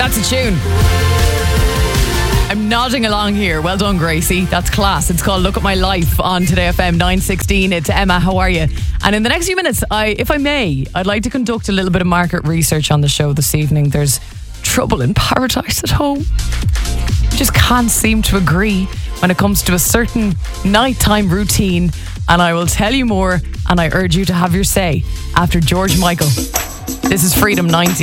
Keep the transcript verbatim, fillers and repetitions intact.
That's a tune. I'm nodding along here. Well done, Gracie. That's class. It's called Look at My Life on Today F M nine sixteen. It's Emma. How are you? And in the next few minutes, I, if I may, I'd like to conduct a little bit of market research on the show this evening. There's trouble in paradise at home. I just can't seem to agree when it comes to a certain nighttime routine. And I will tell you more, and I urge you to have your say after George Michael. This is Freedom ninety.